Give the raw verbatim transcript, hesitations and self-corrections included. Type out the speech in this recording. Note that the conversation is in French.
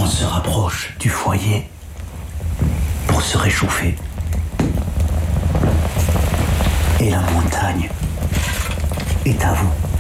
On se rapproche du foyer pour se réchauffer. Et la montagne est à vous.